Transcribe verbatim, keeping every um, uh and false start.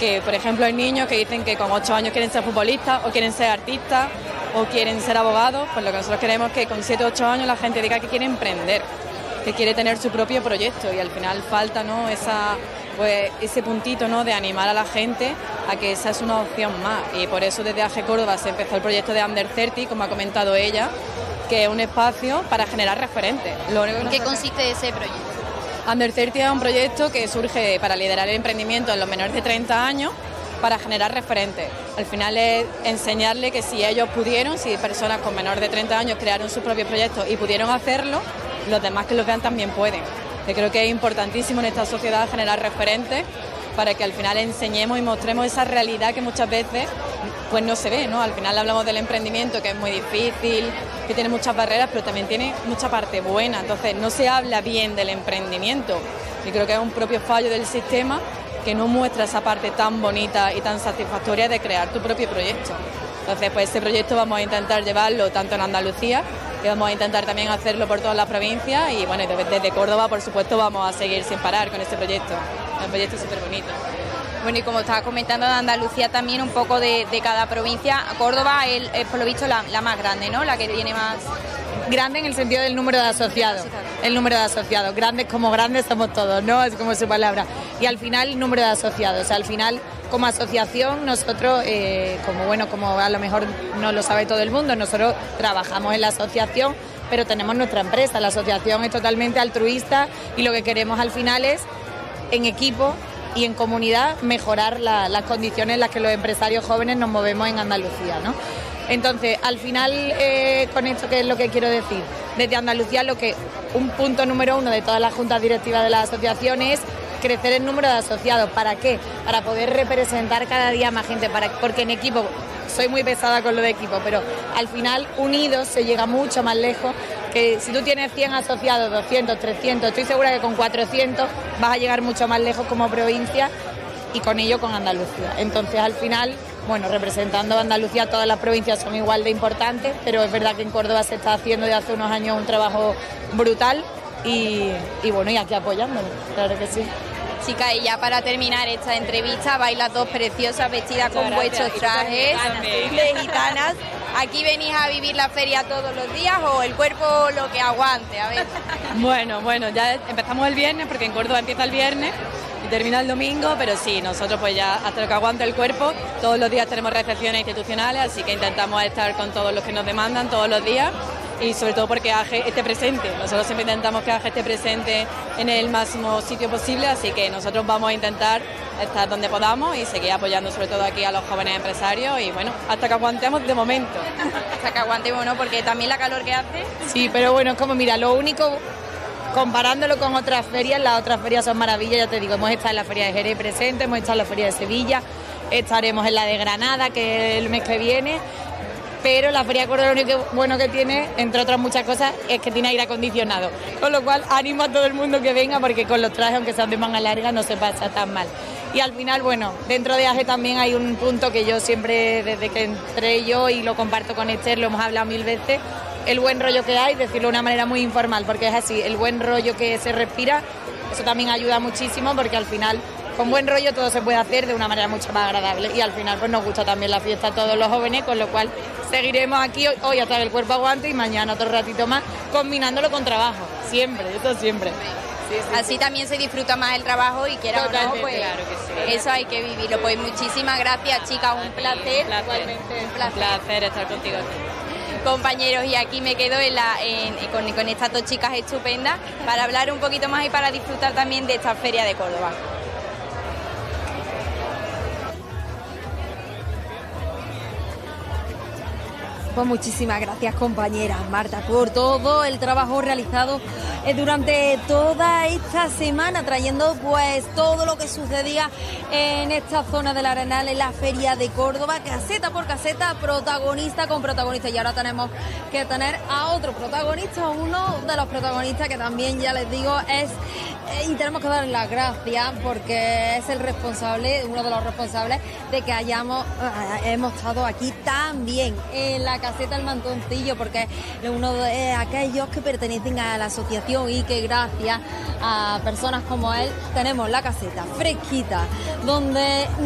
que, por ejemplo, hay niños que dicen que con ocho años quieren ser futbolistas o quieren ser artistas o quieren ser abogados, pues lo que nosotros queremos es que con siete o ocho años la gente diga que quiere emprender, que quiere tener su propio proyecto, y al final falta, ¿no?, esa, pues, ese puntito, ¿no?, de animar a la gente a que esa es una opción más, y por eso desde A G Córdoba se empezó el proyecto de Under treinta, como ha comentado ella, que es un espacio para generar referentes. Lo único que ¿En qué nosotros... consiste ese proyecto? Under treinta es un proyecto que surge para liderar el emprendimiento en los menores de treinta años, para generar referentes. Al final es enseñarle que si ellos pudieron, si personas con menor de treinta años crearon sus propios proyectos y pudieron hacerlo, los demás que los vean también pueden. Yo creo que es importantísimo en esta sociedad generar referentes para que al final enseñemos y mostremos esa realidad que muchas veces pues no se ve, ¿no? Al final hablamos del emprendimiento, que es muy difícil, que tiene muchas barreras, pero también tiene mucha parte buena. Entonces no se habla bien del emprendimiento. Y creo que es un propio fallo del sistema que no muestra esa parte tan bonita y tan satisfactoria de crear tu propio proyecto. Entonces, pues este proyecto vamos a intentar llevarlo tanto en Andalucía, y vamos a intentar también hacerlo por todas las provincias, y bueno, desde Córdoba, por supuesto, vamos a seguir sin parar con este proyecto. Es un proyecto súper bonito. Bueno, y como estaba comentando, de Andalucía también un poco de, de cada provincia. Córdoba es, es, por lo visto, la, la más grande, ¿no? La que tiene más... Grande en el sentido del número de asociados, el número de asociados, grandes como grandes somos todos, ¿no? Es como su palabra. Y al final, el número de asociados, al final, como asociación, nosotros, eh, como bueno, como a lo mejor no lo sabe todo el mundo, nosotros trabajamos en la asociación, pero tenemos nuestra empresa. La asociación es totalmente altruista y lo que queremos al final es, en equipo y en comunidad, mejorar la, las condiciones en las que los empresarios jóvenes nos movemos en Andalucía, ¿no? Entonces, al final, eh, con esto, ¿qué es lo que quiero decir? Desde Andalucía, lo que un punto número uno de todas las juntas directivas de la asociación es crecer el número de asociados. ¿Para qué? Para poder representar cada día más gente, para, porque en equipo, soy muy pesada con lo de equipo, pero al final, unidos, se llega mucho más lejos. Que si tú tienes cien asociados, doscientos, trescientos, estoy segura que con cuatrocientos vas a llegar mucho más lejos como provincia, y con ello con Andalucía. Entonces, al final, bueno, representando a Andalucía, todas las provincias son igual de importantes, pero es verdad que en Córdoba se está haciendo desde hace unos años un trabajo brutal y, y bueno, y aquí apoyándolo, claro que sí. Chicas, y ya para terminar esta entrevista, vais las dos preciosas vestidas con Muchas vuestros gracias. trajes de gitanas. ¿Aquí venís a vivir la feria todos los días o el cuerpo lo que aguante? A ver. Bueno, bueno, ya empezamos el viernes, porque en Córdoba empieza el viernes y termina el domingo, pero sí, nosotros pues ya hasta lo que aguante el cuerpo. Todos los días tenemos recepciones institucionales, así que intentamos estar con todos los que nos demandan todos los días, y sobre todo porque A G esté presente. Nosotros siempre intentamos que A G esté presente en el máximo sitio posible, así que nosotros vamos a intentar estar donde podamos y seguir apoyando sobre todo aquí a los jóvenes empresarios, y bueno, hasta que aguantemos de momento. Hasta que aguantemos, ¿no? Porque también la calor que hace. Sí, pero bueno, es como, mira, lo único, comparándolo con otras ferias, las otras ferias son maravillas, ya te digo, hemos estado en la feria de Jerez presente, hemos estado en la feria de Sevilla, estaremos en la de Granada, que es el mes que viene. Pero la Feria de Córdoba lo único bueno que tiene, entre otras muchas cosas, es que tiene aire acondicionado. Con lo cual, animo a todo el mundo que venga, porque con los trajes, aunque sean de manga larga, no se pasa tan mal. Y al final, bueno, dentro de A G también hay un punto que yo siempre, desde que entré yo y lo comparto con Esther, lo hemos hablado mil veces, el buen rollo que hay, decirlo de una manera muy informal, porque es así, el buen rollo que se respira, eso también ayuda muchísimo, porque al final, con buen rollo todo se puede hacer de una manera mucho más agradable, y al final pues nos gusta también la fiesta a todos los jóvenes, con lo cual seguiremos aquí hoy, hoy hasta que el cuerpo aguante, y mañana otro ratito más, combinándolo con trabajo, siempre, eso siempre. Sí, sí, así sí. También se disfruta más el trabajo, y quiera Totalmente, o no, pues claro que sí. Eso hay que vivirlo. Pues muchísimas gracias, chicas, un placer. Un placer, un placer. un placer estar contigo. Compañeros, y aquí me quedo en la, en, con, con estas dos chicas estupendas para hablar un poquito más y para disfrutar también de esta Feria de Córdoba. Pues muchísimas gracias, compañera Marta, por todo el trabajo realizado durante toda esta semana, trayendo pues todo lo que sucedía en esta zona del Arenal, en la Feria de Córdoba, caseta por caseta, protagonista con protagonista. Y ahora tenemos que tener a otro protagonista, uno de los protagonistas que también, ya les digo, es... Y tenemos que darle las gracias porque es el responsable, uno de los responsables de que hayamos eh, hemos estado aquí también en la caseta El Mantoncillo, porque es uno de aquellos que pertenecen a la asociación y que gracias a personas como él tenemos la caseta fresquita, donde